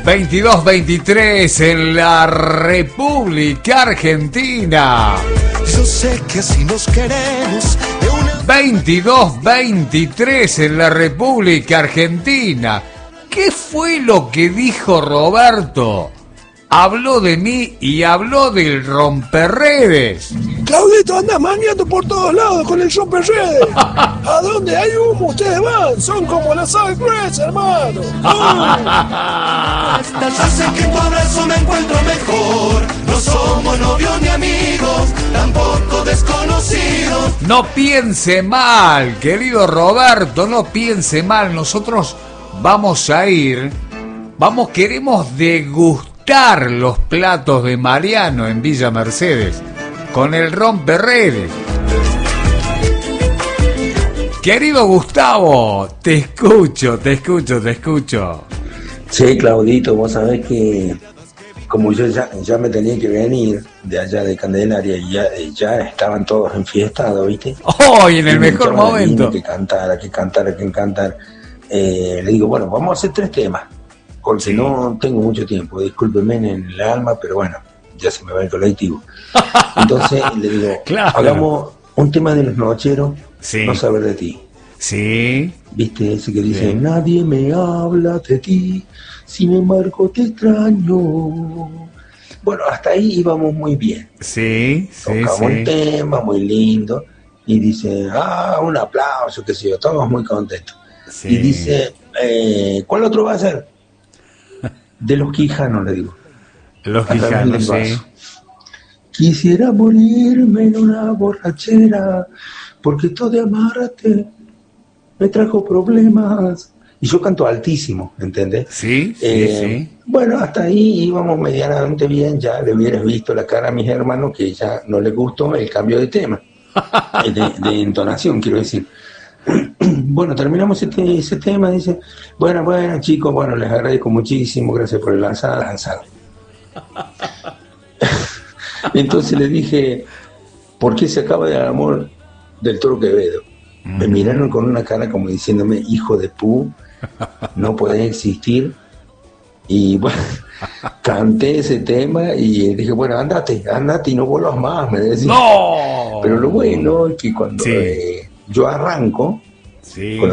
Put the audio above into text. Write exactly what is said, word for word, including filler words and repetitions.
veintidós veintitrés en la República Argentina. Yo sé que así nos queremos. veintidós veintitrés en la República Argentina. ¿Qué fue lo que dijo Roberto? Habló de mí y habló del romperredes. Claudito anda maniando por todos lados con el romperredes. ¿A dónde hay humo ustedes van? Son como la sal gruesa, hermano. Yo sé que tu abrazo me encuentro mejor. No somos novios ni amigos, tampoco desconocidos. No piense mal, querido Roberto, no piense mal. Nosotros vamos a ir, vamos, queremos degustar los platos de Mariano en Villa Mercedes con el romperredes. Querido Gustavo, te escucho, te escucho, te escucho. Sí, Claudito, vos sabés que como yo ya, ya me tenía que venir de allá de Candelaria y ya, ya estaban todos enfiestados, ¿viste? ¡Oh! Y en el y mejor momento. Que cantara, que cantara, que cantar. Eh, le digo, bueno, vamos a hacer tres temas. Porque sí. No tengo mucho tiempo, discúlpeme en el alma, pero bueno, ya se me va el colectivo. Entonces le digo, claro, hagamos un tema de los nocheros, sí. No saber de ti. Sí. ¿Viste? Ese que dice, sí. Nadie me habla de ti, sin embargo te extraño. Bueno, hasta ahí íbamos muy bien. Sí, sí, Tocamos sí. un tema muy lindo, y dice, ah, un aplauso, qué sé yo, todos muy contentos. Sí. Y dice, eh, ¿cuál otro va a ser? De los Quijanos, le digo. Los Quijanos, sí. Quisiera morirme en una borrachera, porque esto de amarte me trajo problemas. Y yo canto altísimo, ¿entendés? Sí, sí, eh, sí. Bueno, hasta ahí íbamos medianamente bien. Ya le hubieras visto la cara a mis hermanos que ya no les gustó el cambio de tema, de, de entonación, quiero decir. Bueno, terminamos este, ese tema, dice, bueno, bueno, chicos, bueno, les agradezco muchísimo, gracias por el lanzado, lanzado. Entonces le dije, ¿por qué se acaba del amor del Toro Quevedo? Mm. Me miraron con una cara como diciéndome, hijo de pu, no podés existir. Y bueno, canté ese tema y dije, bueno, andate, andate y no vuelvas más, me decía. ¡No! Pero lo bueno es que cuando... Sí. Eh, yo arranco, sí, con la